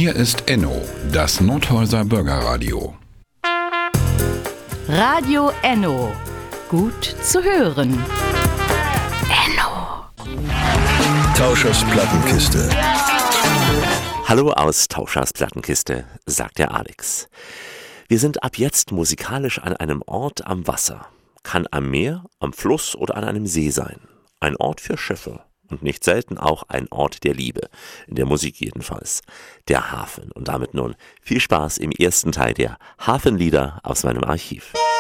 Hier ist Enno, das Nordhäuser Bürgerradio. Radio Enno. Gut zu hören. Enno. Tauschers Plattenkiste. Hallo aus Tauschers Plattenkiste, sagt der Alex. Wir sind ab jetzt musikalisch an einem Ort am Wasser. Kann am Meer, am Fluss oder an einem See sein. Ein Ort für Schiffe. Und nicht selten auch ein Ort der Liebe, in der Musik jedenfalls, der Hafen. Und damit nun viel Spaß im ersten Teil der Hafenlieder aus meinem Archiv.